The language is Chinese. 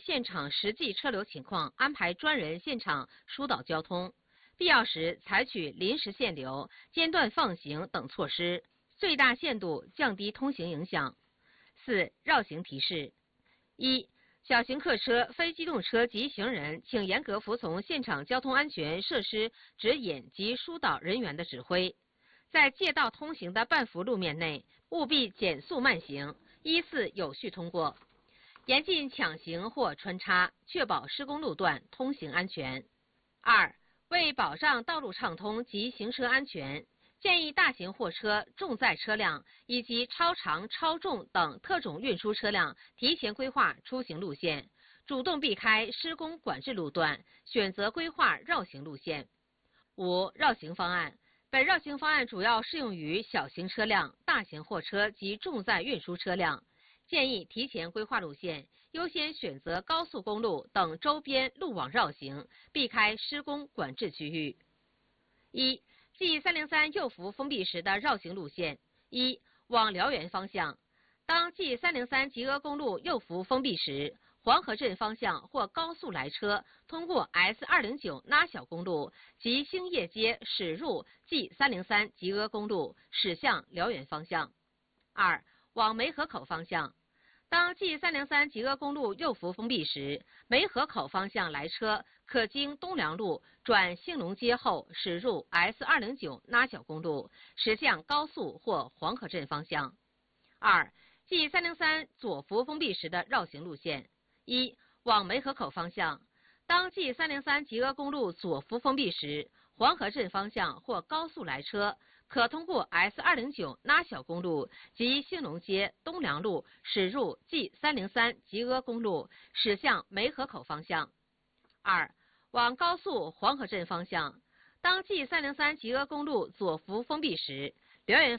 现场实际车流情况安排专人现场疏导交通，必要时采取临时限流、间断放行等措施，最大限度降低通行影响。4. 绕行提示：一、小型客车、非机动车及行人，请严格服从现场交通安全设施指引及疏导人员的指挥。在借道通行的半幅路面内，务必减速慢行，依次有序通过。严禁抢行或穿插，确保施工路段通行安全。2. 为保障道路畅通及行车安全，建议大型货车、重载车辆以及超长、超重等特种运输车辆提前规划出行路线，主动避开施工管制路段，选择规划绕行路线。5. 绕行方案。本绕行方案主要适用于小型车辆、大型货车及重载运输车辆，建议提前规划路线，优先选择高速公路等周边路网绕行，避开施工管制区域。1. G303 右幅封闭时的绕行路线：一、往辽源方向，当 G303 吉阿公路右幅封闭时，黄河镇方向或高速来车通过 S209 拉小公路及兴业街驶入 G303 吉阿公路，驶向辽源方向。2. 往梅河口方向，当 G303 吉阿公路右幅封闭时，梅河口方向来车可经东良路转兴隆街后驶入 S209 拉小公路，驶向高速或黄河镇方向。2. G303 左幅封闭时的绕行路线：一、往梅河口方向，当 G303 吉阿公路左幅封闭时，黄河镇方向或高速来车可通过 S209 拉小公路及兴隆街东良路驶入 G303 吉阿公路，驶向梅河口方向。2. 往高速黄河镇方向，当 G303 吉阿公路左幅封闭时，辽源